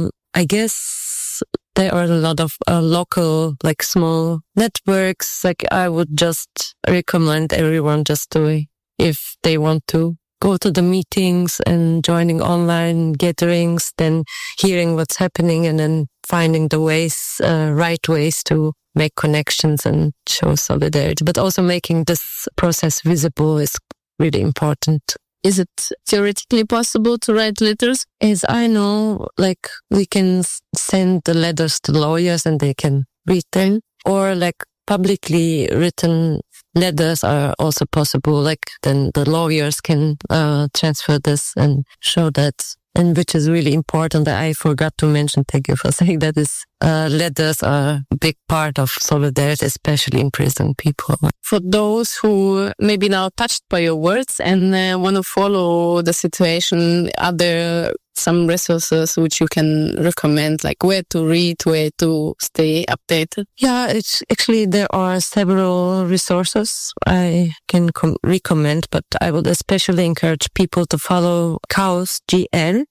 I guess there are a lot of local, like small networks. Like I would just recommend everyone just to, if they want to, go to the meetings and joining online gatherings, then hearing what's happening and then finding the ways, right ways to make connections and show solidarity. But also making this process visible is really important. Is it theoretically possible to write letters? As I know, like we can send the letters to lawyers and they can read them, or like publicly written letters are also possible. Like then the lawyers can transfer this and show that. And which is really important that I forgot to mention, thank you for saying that, is letters are a big part of solidarity, especially in prison people. For those who may be now touched by your words and want to follow the situation, are there some resources which you can recommend, like where to read, where to stay updated? Yeah, it's actually, there are several resources I can recommend, but I would especially encourage people to follow KAOS GL,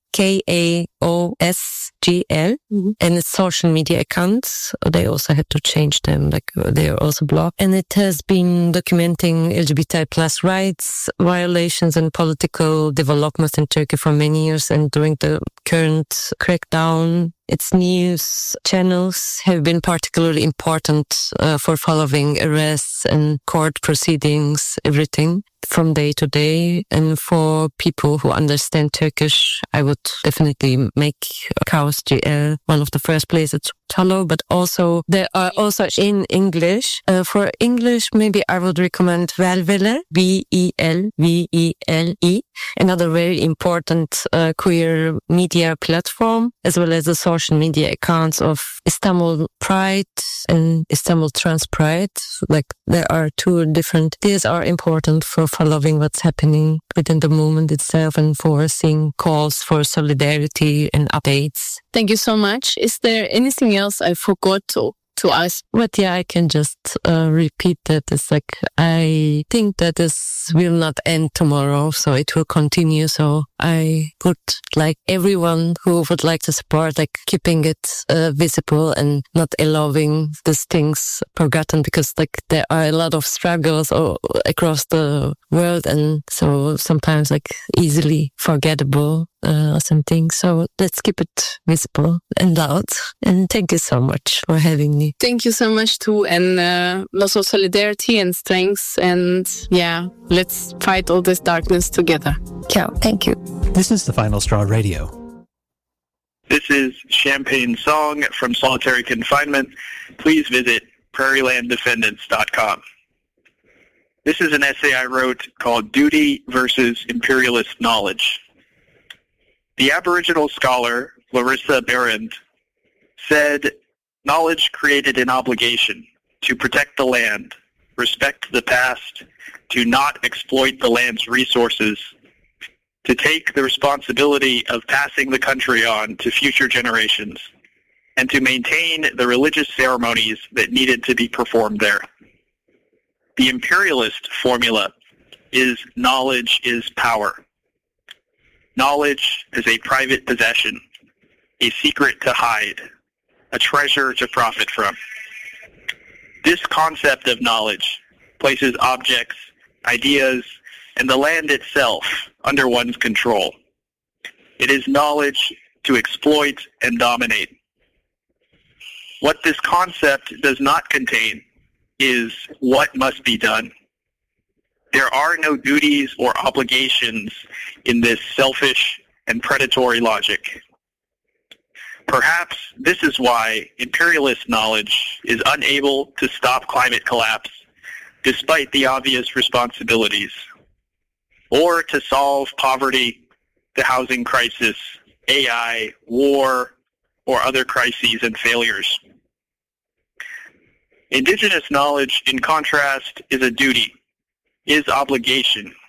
KAOSGL, and its social media accounts. They also had to change them, like they are also blocked. And it has been documenting LGBTI plus rights violations and political developments in Turkey for many years. And during the current crackdown, its news channels have been particularly important for following arrests and court proceedings, everything from day to day. And for people who understand Turkish, I would definitely make KAOS GL one of the first places to follow. But also, there are also in English. For English, maybe I would recommend Velvele, VELVELE, another very important queer media platform, as well as the social media accounts of Istanbul Pride and Istanbul Trans Pride. Like there are two different, these are important for following what's happening within the movement itself and for seeing calls for solidarity and updates. Thank you so much. Is there anything else I forgot to ask? But yeah, I can just repeat that. It's like, I think that this will not end tomorrow, so it will continue. So I would like everyone who would like to support, like keeping it visible and not allowing these things forgotten, because like there are a lot of struggles across the world, and so sometimes like easily forgettable or something. So let's keep it visible and loud. And thank you so much for having me. Thank you so much too, and lots of solidarity and strength, and yeah, let's fight all this darkness together. Ciao. Thank you. This is the Final Straw Radio. This is Champagne Song from Solitary Confinement. Please visit prairielanddefendants.com. This is an essay I wrote called Duty versus Imperialist Knowledge. The Aboriginal scholar Larissa Behrendt said, "Knowledge created an obligation to protect the land, respect the past, to not exploit the land's resources, to take the responsibility of passing the country on to future generations, and to maintain the religious ceremonies that needed to be performed there. The imperialist formula is knowledge is power. Knowledge is a private possession, a secret to hide, a treasure to profit from. This concept of knowledge places objects, ideas, and the land itself under one's control. It is knowledge to exploit and dominate. What this concept does not contain is what must be done. There are no duties or obligations in this selfish and predatory logic. Perhaps this is why imperialist knowledge is unable to stop climate collapse despite the obvious responsibilities, or to solve poverty, the housing crisis, AI, war, or other crises and failures. Indigenous knowledge, in contrast, is a duty, is obligation,